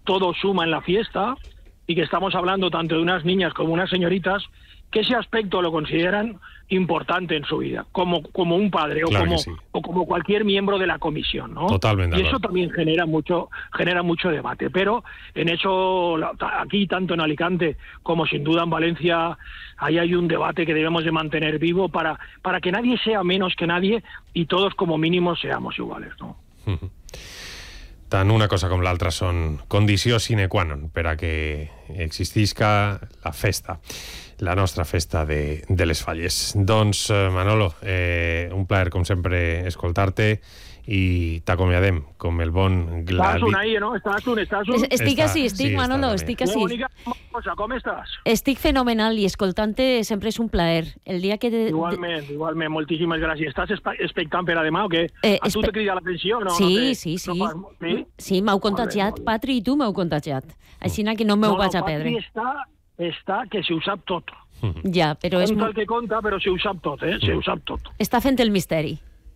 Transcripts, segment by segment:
todo suma en la fiesta y que estamos hablando tanto de unas niñas como unas señoritas que ese aspecto lo consideran importante en su vida, como un padre Claro o como cualquier miembro de la comisión, ¿no? Totalmente. Y eso también genera mucho debate, pero en eso, aquí tanto en Alicante como sin duda en Valencia, ahí hay un debate que debemos de mantener vivo para que nadie sea menos que nadie y todos como mínimo seamos iguales, ¿no? Tant una cosa com l'altra són condició sine qua non per a que existisca la festa, la nostra festa de les Falles. Doncs, Manolo, un plaer, com sempre, escoltar-te i t'acomiadem com el bon Estàs un ahí, no? Estàs un. Estic així, Manolo, estic així. Com estàs? Estic fenomenal i escoltant-te sempre és un plaer. El dia que... Igualment, moltíssimes gràcies. Estàs expectant per a demà o què? A tu te crida l'atenció, no? Sí. Sí, m'heu contagiat, Molt bé. Patri, i tu m'heu contagiat. Així que no m'ho vaig a perdre. Patri està que se ho sap tot. Ja, però és... Conta el que conta, però se ho sap tot, Se ho sap tot. Està fent el misteri.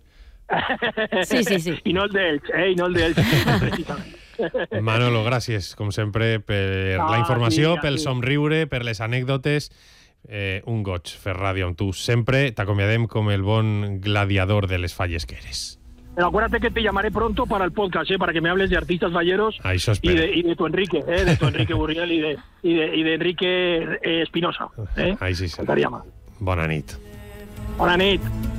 Sí. I no el d'ells, I no el d'ells. Manolo, gràcies, com sempre, per la informació, pel somriure, per les anècdotes. Un goig fer ràdio amb tu. Sempre t'acomiadem com el bon gladiador de les Falles que eres. Pero acuérdate que te llamaré pronto para el podcast, para que me hables de artistas falleros y de tu Enrique, de tu Enrique Burriel y de Enrique Espinosa. Ahí sí. Faltaria más. Bona nit. Bona nit.